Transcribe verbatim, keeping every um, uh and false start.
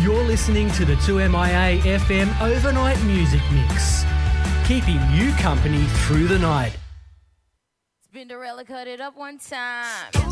You're listening to the two M I A F M Overnight Music Mix, keeping you company through the night. Spinderella, cut it up one time.